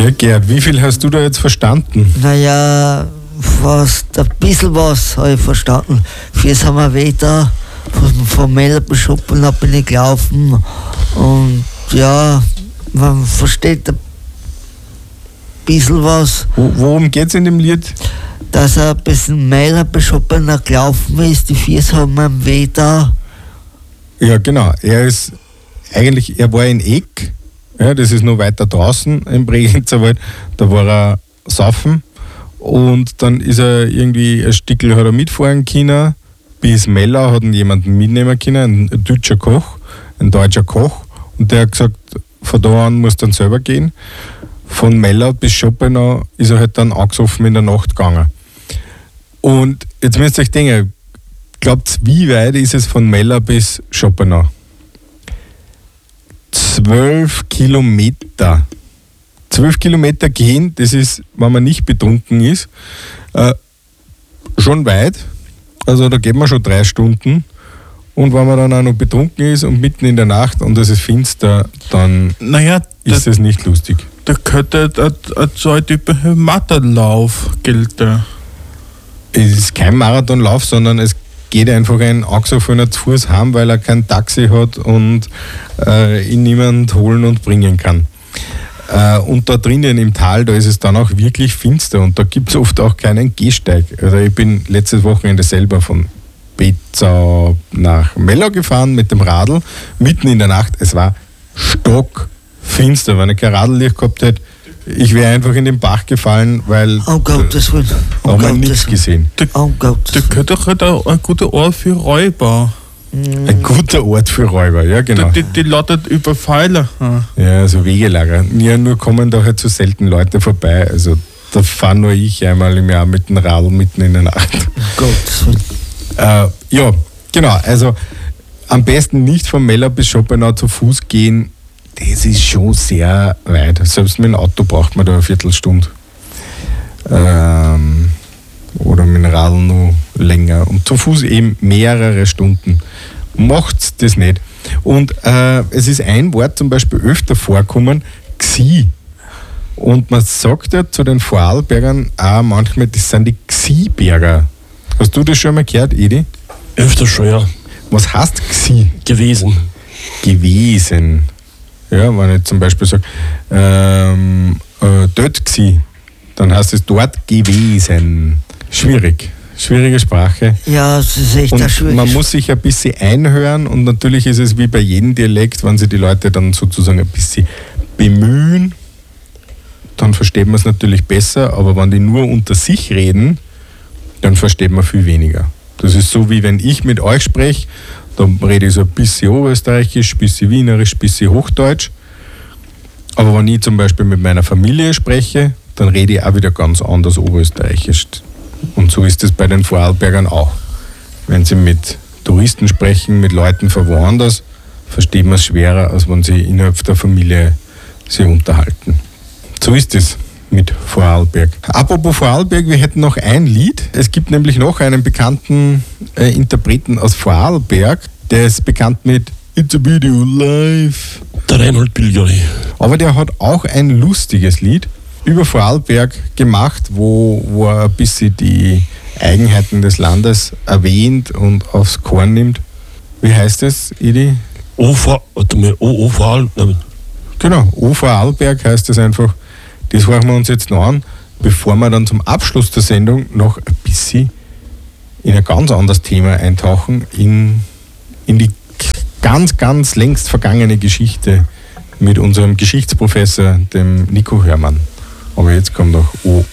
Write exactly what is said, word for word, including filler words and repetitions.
Ja, Gerd, wie viel hast du da jetzt verstanden? Naja, fast ein bisschen was habe ich verstanden. Fürs haben wir weiter vom, vom Mellerbeschuppen da bin ich gelaufen und ja, man versteht ein bisschen was. Wo, worum geht es in dem Lied? Dass er ein bisschen Mellerbeschuppen gelaufen ist, die Füße haben einen weh da. Ja, genau. Er ist eigentlich, er war in Eck, ja, das ist noch weiter draußen im Bregenzerwald, da war er saufen und dann ist er irgendwie ein Stückel hat er mitfahren können, bis Mellau hat ihn jemanden mitnehmen können, ein deutscher Koch, ein deutscher Koch, und der hat gesagt, von da an muss dann selber gehen. Von Mellau bis Schopenau ist er halt dann angesoffen in der Nacht gegangen. Und jetzt müsst ihr euch denken, glaubt ihr, wie weit ist es von Mellau bis Schopenau? Zwölf Kilometer. Zwölf Kilometer gehen, das ist, wenn man nicht betrunken ist, äh, schon weit. Also da geht man schon drei Stunden. Und wenn man dann auch noch betrunken ist und mitten in der Nacht und es ist finster, dann naja, ist es nicht lustig. Da könnte so ein typischer Marathonlauf gelten. Es ist kein Marathonlauf, sondern es geht einfach ein Angesoffener zu Fuß heim, weil er kein Taxi hat und äh, ihn niemand holen und bringen kann. Äh, und da drinnen im Tal, da ist es dann auch wirklich finster und da gibt es oft auch keinen Gehsteig. Also ich bin letztes Wochenende selber von Betzau nach Mellau gefahren mit dem Radl, mitten in der Nacht. Es war stockfinster. Wenn ich kein Radllicht gehabt hätte, ich wäre einfach in den Bach gefallen, weil oh Gottes Willen. da haben wir nichts gesehen. Oh Gottes Da könnte doch halt ein guter Ort für Räuber. Willen. Ein guter Ort für Räuber, ja genau. Die, die, die lautet Überfallen. Ja, also Wegelager. Ja, nur kommen da halt so selten Leute vorbei. Also da fahre nur ich einmal im Jahr mit dem Radl mitten in der Nacht. Oh Gottes Willen. Äh, ja, genau. Also am besten nicht von Mellau bis Schopenau zu Fuß gehen. Das ist schon sehr weit. Selbst mit dem Auto braucht man da eine Viertelstunde. Ähm, oder mit dem Radl noch länger. Und zu Fuß eben mehrere Stunden. Macht's das nicht. Und äh, es ist ein Wort zum Beispiel öfter vorkommen, Gsi. Und man sagt ja zu den Vorarlbergern auch manchmal, das sind die Gsi-Berger. Hast du das schon mal gehört, Edi? Öfter schon, ja. Was heißt Gsi? Gewesen. Gewesen. Ja, wenn ich zum Beispiel sage, ähm, äh, dort gsi, dann heißt es dort gewesen. Schwierig. Schwierige Sprache. Ja, es ist echt eine Und schwierige man muss sich ein bisschen einhören und natürlich ist es wie bei jedem Dialekt, wenn sich die Leute dann sozusagen ein bisschen bemühen, dann versteht man es natürlich besser, aber wenn die nur unter sich reden, dann versteht man viel weniger. Das ist so, wie wenn ich mit euch spreche, dann rede ich so ein bisschen Oberösterreichisch, ein bisschen Wienerisch, ein bisschen Hochdeutsch. Aber wenn ich zum Beispiel mit meiner Familie spreche, dann rede ich auch wieder ganz anders Oberösterreichisch. Und so ist es bei den Vorarlbergern auch. Wenn sie mit Touristen sprechen, mit Leuten von woanders, versteht man es schwerer, als wenn sie innerhalb der Familie sich unterhalten. So ist es mit Vorarlberg. Apropos Vorarlberg, wir hätten noch ein Lied. Es gibt nämlich noch einen bekannten äh, Interpreten aus Vorarlberg, der ist bekannt mit It's a Video Live. Der Reinhold Bilgeri. Aber der hat auch ein lustiges Lied über Vorarlberg gemacht, wo, wo er ein bisschen die Eigenheiten des Landes erwähnt und aufs Korn nimmt. Wie heißt es, Edi? O, warte mal, O, O, Vorarlberg. Genau, O Vorarlberg heißt es einfach. Das hören wir uns jetzt noch an, bevor wir dann zum Abschluss der Sendung noch ein bisschen in ein ganz anderes Thema eintauchen, in, in die ganz, ganz längst vergangene Geschichte mit unserem Geschichtsprofessor, dem Nico Hörmann. Aber jetzt kommt noch O